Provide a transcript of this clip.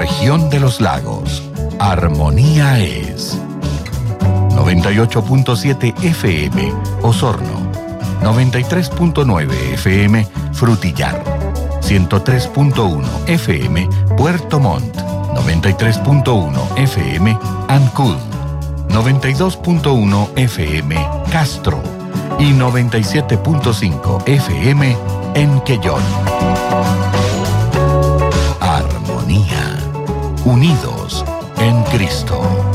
región de los lagos. Armonía es 98.7 FM Osorno, 93.9 FM Frutillar, 103.1 FM Puerto Montt, 93.1 FM Ancud, 92.1 FM Castro y 97.5 FM en Quellón. Armonía. Unidos en Cristo.